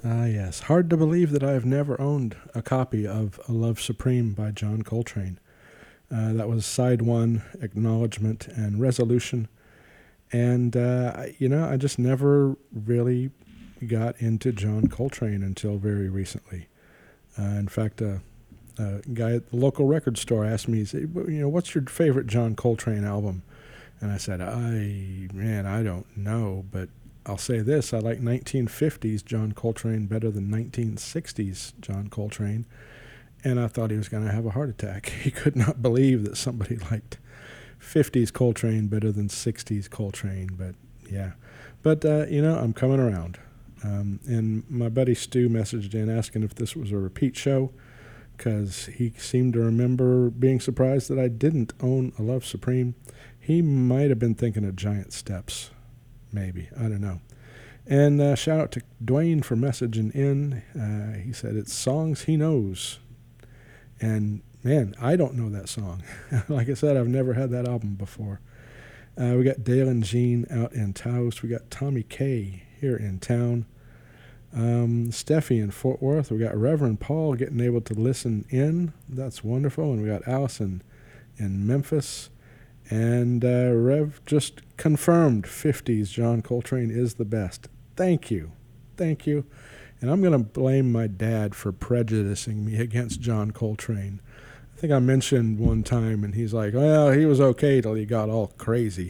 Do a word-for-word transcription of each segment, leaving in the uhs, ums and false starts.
Ah, yes. Hard to believe that I have never owned a copy of A Love Supreme by John Coltrane. Uh, that was side one, Acknowledgement and Resolution. And, uh, I- you know, I just never really got into John Coltrane until very recently. Uh, in fact, a, a guy at the local record store asked me, he said, "Well, you know, what's your favorite John Coltrane album?" And I said, I, man, I don't know, but I'll say this. I like nineteen fifties John Coltrane better than nineteen sixties John Coltrane. And I thought he was going to have a heart attack. He could not believe that somebody liked fifties Coltrane better than sixties Coltrane. But yeah, but uh, you know, I'm coming around. Um, and my buddy Stu messaged in asking if this was a repeat show, because he seemed to remember being surprised that I didn't own A Love Supreme. He might have been thinking of Giant Steps, maybe. I don't know. And uh, shout out to Dwayne for messaging in. Uh, he said it's songs he knows. And man, I don't know that song. Like I said, I've never had that album before. Uh, we got Dale and Jean out in Taos. We got Tommy K here in town. Um, Steffi in Fort Worth. We got Reverend Paul getting able to listen in. That's wonderful. And we got Allison in Memphis. And uh, Rev just confirmed fifties John Coltrane is the best. Thank you. Thank you. And I'm going to blame my dad for prejudicing me against John Coltrane. I think I mentioned one time, and he's like, well, he was okay till he got all crazy.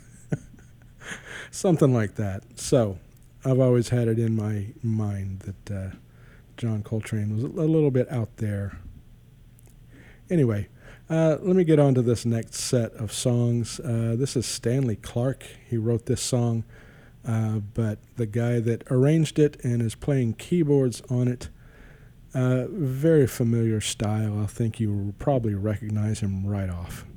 Something like that. So I've always had it in my mind that uh, John Coltrane was a little bit out there. Anyway, uh, let me get on to this next set of songs. Uh, this is Stanley Clarke. He wrote this song, uh, but the guy that arranged it and is playing keyboards on it, uh, very familiar style. I think you will probably recognize him right off.